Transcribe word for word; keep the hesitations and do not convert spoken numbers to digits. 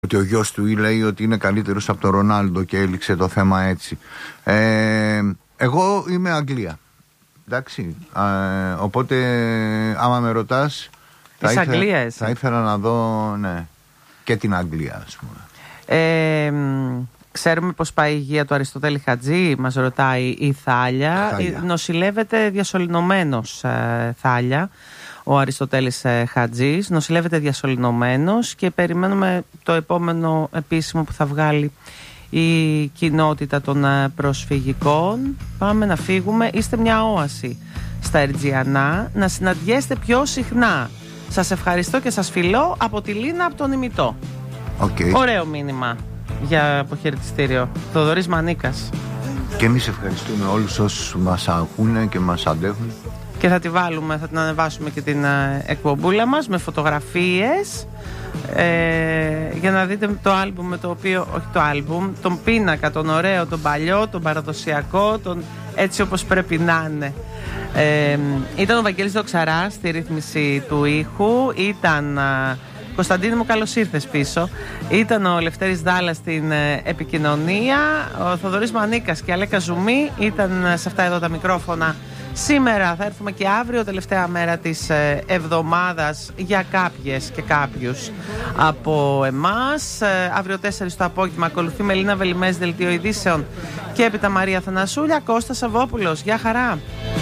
ότι ο γιος του λέει ότι είναι καλύτερος από τον Ρονάλντο και έληξε το θέμα έτσι. Ε, εγώ είμαι Αγγλία. Εντάξει. Ε, οπότε, άμα με ρωτάς, θα, ήθε, Αγγλία, θα ήθελα να δω, ναι, και την Αγγλία, ας πούμε. Ε, ξέρουμε πως πάει η υγεία του Αριστοτέλη Χατζή, μας ρωτάει η Θάλια. Θάλια. Νοσηλεύεται διασωληνωμένος, ε, Θάλια. Ο Αριστοτέλης ε, Χατζής νοσηλεύεται διασωληνωμένος και περιμένουμε το επόμενο επίσημο που θα βγάλει η κοινότητα των ε, προσφυγικών. Πάμε να φύγουμε. Είστε μια όαση στα Ερτζιανά, να συναντιέστε πιο συχνά. Σας ευχαριστώ και σας φιλώ από τη Λίνα από τον Ημιτό. Okay. Ωραίο μήνυμα για αποχαιρετιστήριο. Θοδωρής Μανίκας. Και εμείς ευχαριστούμε όλους όσους μας ακούνε και μας αντέχουν. Και θα τη βάλουμε, θα την ανεβάσουμε και την uh, εκπομπούλα μας με φωτογραφίες ε, για να δείτε το άλμπουμ με το οποίο, όχι το άλμπουμ, τον πίνακα, τον ωραίο, τον παλιό, τον παραδοσιακό, τον έτσι όπως πρέπει να είναι. Ε, ήταν ο Βαγγέλης Δοξαράς στη ρύθμιση του ήχου, ήταν... Uh, Κωνσταντίνη μου, καλώς ήρθες πίσω. Ήταν ο Λευτέρης Δάλλας στην ε, επικοινωνία. Ο Θοδωρής Μανίκας και η Αλέκα Ζουμή ήταν ε, σε αυτά εδώ τα μικρόφωνα. Σήμερα θα έρθουμε και αύριο, τελευταία μέρα της ε, εβδομάδας, για κάποιες και κάποιους από εμάς. Ε, αύριο τέσσερις το απόγευμα ακολουθεί Μελίνα Βελιμές, δελτίο ειδήσεων, και έπειτα Μαρία Θανασούλια. Κώστας Σαββόπουλος, γεια χαρά.